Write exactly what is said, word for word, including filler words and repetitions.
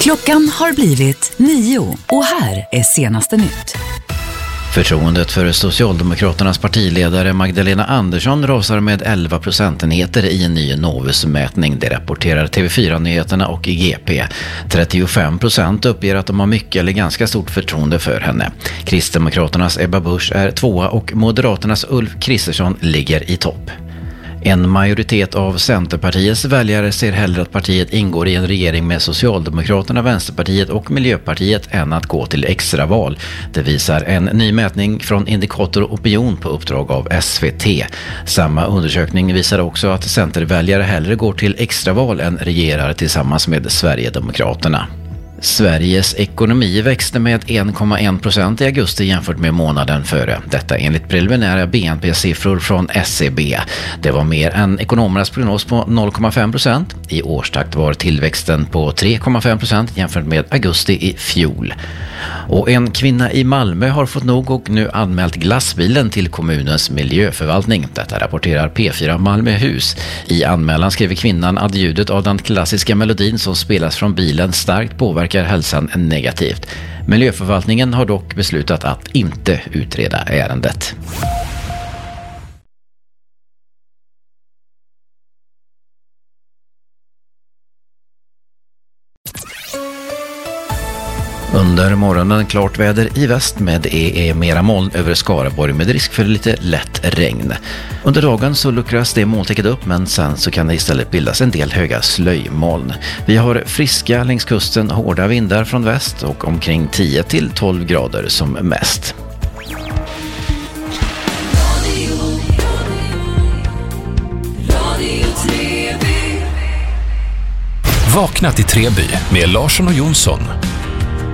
Klockan har blivit nio och här är senaste nytt. Förtroendet för Socialdemokraternas partiledare Magdalena Andersson rasar med elva procentenheter i en ny Novus-mätning. Det rapporterar T V fyra-nyheterna och G P. trettiofem procent uppger att de har mycket eller ganska stort förtroende för henne. Kristdemokraternas Ebba Busch är tvåa och Moderaternas Ulf Kristersson ligger i topp. En majoritet av Centerpartiets väljare ser hellre att partiet ingår i en regering med Socialdemokraterna, Vänsterpartiet och Miljöpartiet än att gå till extraval. Det visar en ny mätning från Indikator Opinion på uppdrag av S V T. Samma undersökning visar också att Centerväljare hellre går till extraval än regerar tillsammans med Sverigedemokraterna. Sveriges ekonomi växte med en komma en procent i augusti jämfört med månaden före. Detta enligt preliminära B N P-siffror från S E B. Det var mer än ekonomernas prognos på noll komma fem procent. I årstakt var tillväxten på tre komma fem procent jämfört med augusti i fjol. Och en kvinna i Malmö har fått nog och nu anmält glassbilen till kommunens miljöförvaltning. Detta rapporterar P fyra Malmöhus. I anmälan skriver kvinnan att ljudet av den klassiska melodin som spelas från bilen starkt påverkar hälsan negativt. Miljöförvaltningen har dock beslutat att inte utreda ärendet. Under morgonen klart väder i väst med det är mera moln över Skaraborg med risk för lite lätt regn. Under dagen så luckras det molntäcket upp men sen så kan det istället bildas en del höga slöjmoln. Vi har friska längs kusten, hårda vindar från väst och omkring tio till tolv grader som mest. Vakna till Treby med Larsson och Jonsson.